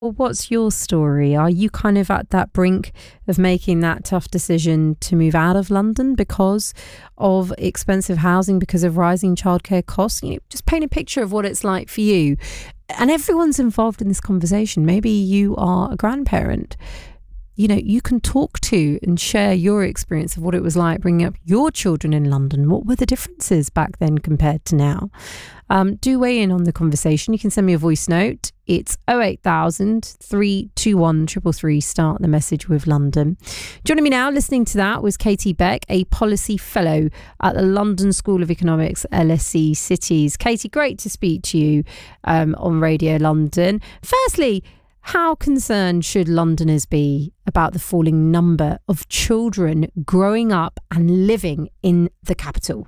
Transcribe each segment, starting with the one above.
Well, what's your story? Are you kind of at that brink of making that tough decision to move out of London because of expensive housing, because of rising childcare costs? Just paint a picture of what it's like for you. And everyone's involved in this conversation. Maybe you are a grandparent. You can talk to and share your experience of what it was like bringing up your children in London. What were the differences back then compared to now? Do weigh in on the conversation. You can send me a voice note. It's 08000 321 333. Start the message with London. Joining me now, listening to that, was Katie Beck, a policy fellow at the London School of Economics, LSE Cities. Katie, great to speak to you on Radio London. Firstly, how concerned should Londoners be about the falling number of children growing up and living in the capital?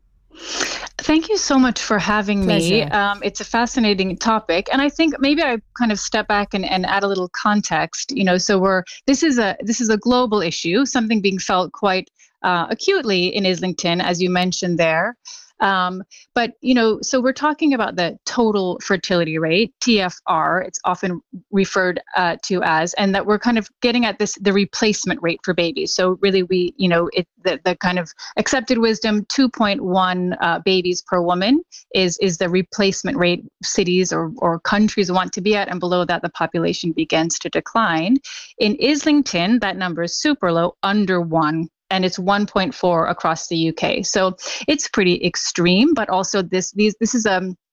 Thank you so much for having me. It's a fascinating topic, and I think maybe I kind of step back and add a little context. So this is a global issue, something being felt quite acutely in Islington, as you mentioned there. But so we're talking about the total fertility rate, TFR, it's often referred to as, and that we're kind of getting at the replacement rate for babies. So really the kind of accepted wisdom, 2.1 babies per woman is the replacement rate cities or countries want to be at. And below that, the population begins to decline. In Islington, that number is super low, under 1. And it's 1.4 across the UK. So it's pretty extreme, but also this is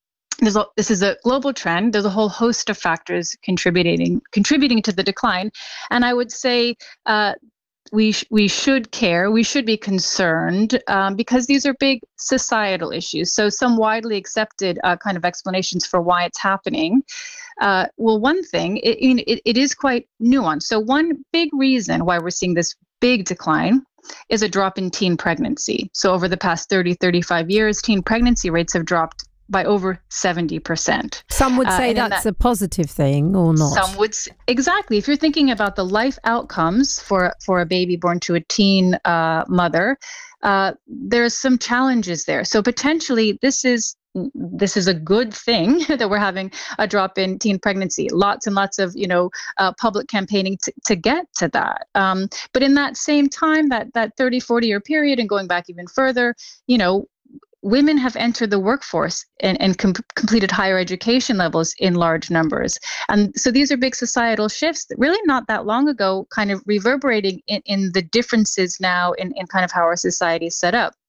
a global trend. There's a whole host of factors contributing to the decline. And I would say we should care, we should be concerned because these are big societal issues. So some widely accepted kind of explanations for why it's happening. Well, one thing, it is quite nuanced. So one big reason why we're seeing this big decline is a drop in teen pregnancy. So over the past 35 years, teen pregnancy rates have dropped by over 70%. Some would say that's a positive thing or not. Some would, exactly. If you're thinking about the life outcomes for a baby born to a teen mother, there's some challenges there. So potentially this is a good thing that we're having a drop in teen pregnancy. Lots and lots of public campaigning to get to that. But in that same time, that 30-40 year period, and going back even further, women have entered the workforce and completed higher education levels in large numbers. And so these are big societal shifts that really not that long ago kind of reverberating in the differences now in kind of how our society is set up.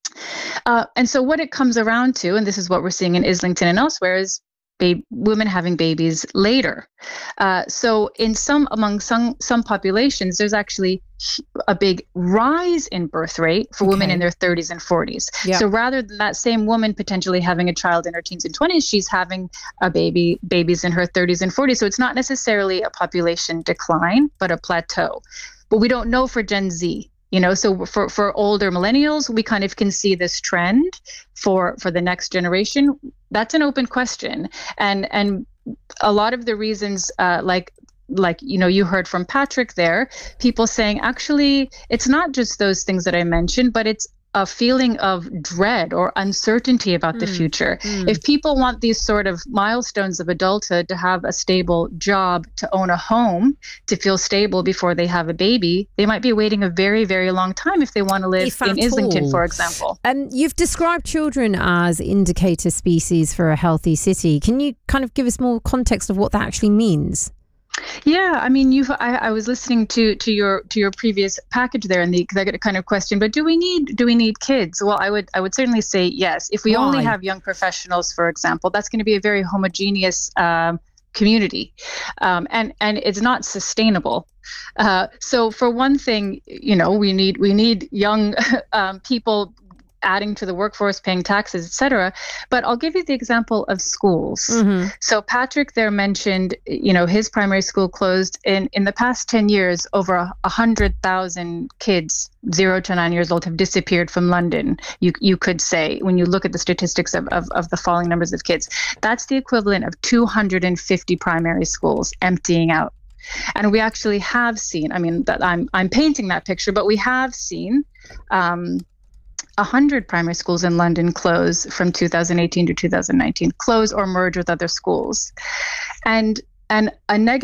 And so what it comes around to, and this is what we're seeing in Islington and elsewhere, is women having babies later. So among some populations, there's actually a big rise in birth rate for women in their 30s and 40s. Yeah. So rather than that same woman potentially having a child in her teens and 20s, she's having babies in her 30s and 40s. So it's not necessarily a population decline, but a plateau. But we don't know for Gen Z. So for older millennials, we kind of can see this trend for the next generation. That's an open question. And a lot of the reasons, like you heard from Patrick there, people saying, actually, it's not just those things that I mentioned, but it's a feeling of dread or uncertainty about the future. If people want these sort of milestones of adulthood, to have a stable job, to own a home, to feel stable before they have a baby, they might be waiting a very, very long time if they want to live in Islington, for example. And you've described children as indicator species for a healthy city. Can you kind of give us more context of what that actually means? Yeah, I mean, I was listening to your previous package there, and because I get a kind of question, but do we need kids? Well, I would certainly say yes. If we only have young professionals, for example, that's going to be a very homogeneous community, and it's not sustainable. So for one thing, we need young people adding to the workforce, paying taxes, et cetera. But I'll give you the example of schools. Mm-hmm. So Patrick there mentioned, his primary school closed. In the past 10 years, over 100,000 kids 0 to 9 years old have disappeared from London. You could say, when you look at the statistics of the falling numbers of kids, that's the equivalent of 250 primary schools emptying out. And we actually have seen, that I'm painting that picture, but we have seen 100 primary schools in London close from 2018 to 2019, close or merge with other schools. And a negative